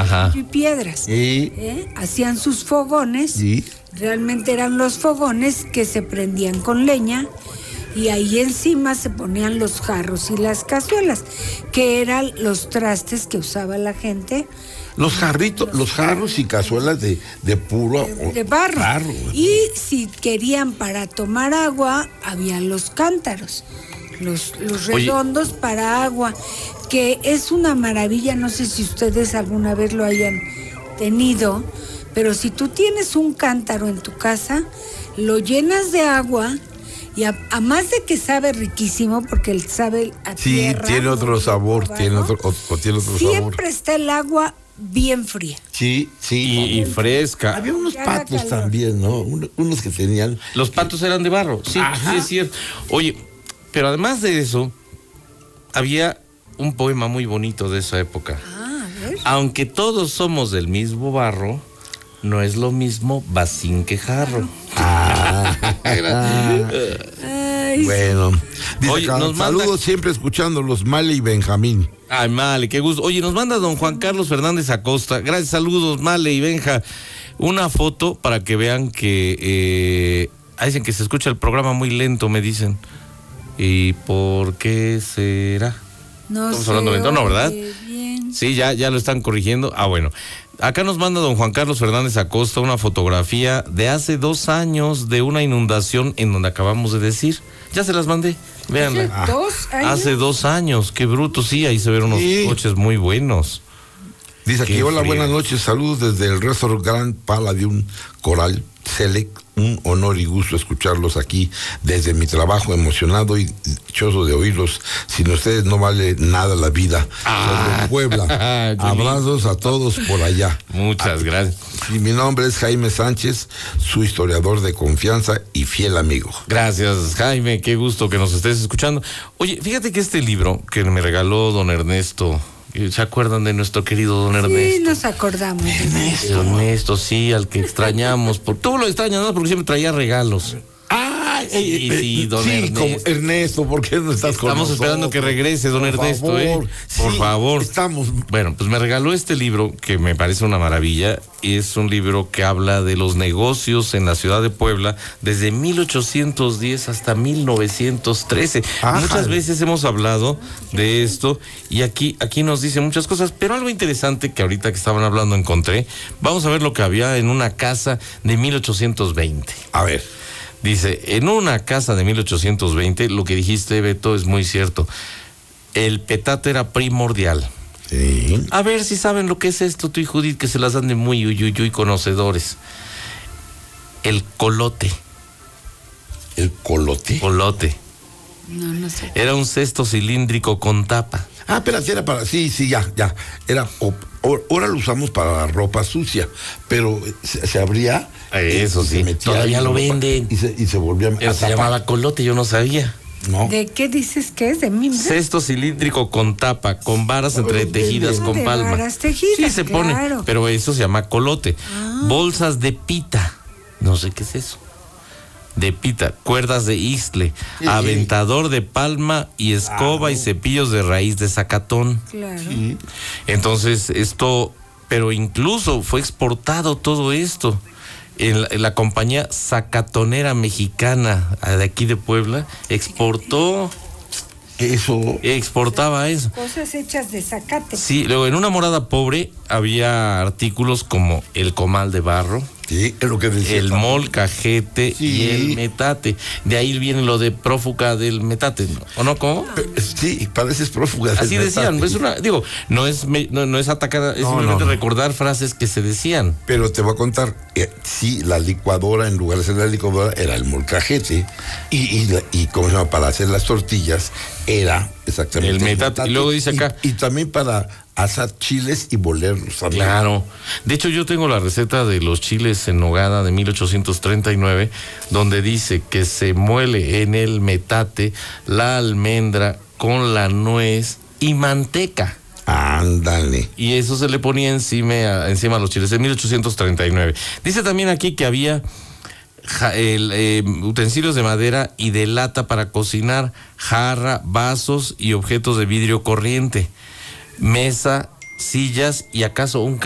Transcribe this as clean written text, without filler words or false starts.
y piedras. Sí. Hacían sus fogones. Sí. Realmente eran los fogones que se prendían con leña y ahí encima se ponían los jarros y las cazuelas, que eran los trastes que usaba la gente. Los jarros y cazuelas de puro de barro. Y si querían para tomar agua, había los cántaros, los redondos para agua, que es una maravilla. No sé si ustedes alguna vez lo hayan tenido, pero si tú tienes un cántaro en tu casa, lo llenas de agua y a más de que sabe riquísimo, porque él sabe a tierra. Sí, tiene otro sabor, tiene otro sabor. Siempre está el agua bien fría. Sí. Y fresca. Había unos patos también, ¿no? Unos que tenían... Los patos eran de barro, sí, Ajá. sí es cierto. Oye, pero además de eso, había un poema muy bonito de esa época. A ver. Aunque todos somos del mismo barro, no es lo mismo bacín que jarro. Ay, Bueno, dice Oye, acá, nos manda- saludos siempre escuchándolos, Male y Benjamín. Ay, Male, qué gusto. Oye, nos manda don Juan Carlos Fernández Acosta. Gracias, saludos, Male y Benja. Una foto para que vean que... dicen que se escucha el programa muy lento, me dicen. ¿Y por qué será? no Estamos hablando lento, ¿no, verdad? Bien. Sí, ya lo están corrigiendo. Bueno. Acá nos manda don Juan Carlos Fernández Acosta una fotografía de hace 2 años de una inundación en donde acabamos de decir. Ya se las mandé, véanla. ¿Hace 2 años? Hace 2 años, qué bruto, sí, ahí se ven unos coches muy buenos. Dice aquí, Qué hola, frío. buenas noches, saludos desde el Resort Grand Palladium Coral Select. Un honor y gusto escucharlos aquí desde mi trabajo, emocionado y dichoso de oírlos. Sin ustedes no vale nada la vida. Sobre Puebla. Abrazos a todos por allá. Muchas gracias. Y mi nombre es Jaime Sánchez, su historiador de confianza y fiel amigo. Gracias, Jaime, qué gusto que nos estés escuchando. Oye, fíjate que este libro que me regaló don Ernesto, ¿se acuerdan de nuestro querido don Ernesto? Sí, nos acordamos. Ernesto, sí, al que extrañamos. Tú lo extrañas, ¿no? Porque siempre traía regalos. Sí, don Ernesto. Como Ernesto, ¿por qué no estás con Estamos nosotros? esperando que regrese, don Ernesto, favor. Por Sí, favor. Estamos. Bueno, pues me regaló este libro que me parece una maravilla. Es un libro que habla de los negocios en la ciudad de Puebla desde 1810 hasta 1913. Ajá. Muchas veces hemos hablado de esto y aquí nos dice muchas cosas, pero algo interesante que ahorita que estaban hablando encontré. Vamos a ver lo que había en una casa de 1820. A ver. Dice, en una casa de 1820, lo que dijiste, Beto, es muy cierto. El petate era primordial. Sí. A ver si saben lo que es esto, tú y Judith, que se las dan de muy uyuyuy conocedores. El colote. ¿El colote? Colote. No sé. Era un cesto cilíndrico con tapa. Pero era para... Sí, ya. Era... Ahora lo usamos para la ropa sucia, pero se abría... Eso se sí, metía todavía ahí lo ropa venden. Y se volvía Pero a se tapar. llamaba colote, yo no sabía. ¿No? ¿De qué dices que es? ¿De mí? Cesto cilíndrico con tapa, con varas entretejidas con de palma. varas tejidas, Sí, se pone, claro. pero eso se llama colote. Bolsas de pita, no sé qué es eso. De pita, cuerdas de isle, aventador de palma y escoba y cepillos de raíz de zacatón. Claro. Entonces, esto, pero incluso fue exportado todo esto. En la compañía Zacatonera Mexicana de aquí de Puebla exportaba eso. Cosas hechas de zacate. Sí, luego en una morada pobre había artículos como el comal de barro, Sí, es lo que decía. el molcajete Sí. y el metate. De ahí viene lo de prófuga del metate, ¿no? ¿O no? ¿Cómo? Sí, pareces prófuga. del Así decían, metate. es una, digo, no es atacar, es simplemente recordar frases que se decían. Pero te voy a contar, sí, la licuadora, en lugar de ser la licuadora, era el molcajete. Y ¿cómo se llama? Para hacer las tortillas, era exactamente El metate. Y luego dice acá. Y también para asar chiles y bolerlos también. Claro. De hecho, yo tengo la receta de los chiles en nogada de 1839, donde dice que se muele en el metate la almendra con la nuez y manteca. Ándale. Y eso se le ponía encima a los chiles en 1839. Dice también aquí que había utensilios de madera y de lata para cocinar, jarra, vasos y objetos de vidrio corriente, mesa, sillas y acaso un